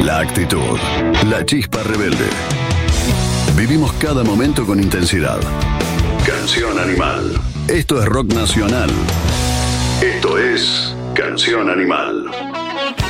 La actitud, la chispa rebelde. Vivimos cada momento con intensidad. Canción Animal. Esto es rock nacional. Esto es Canción Animal.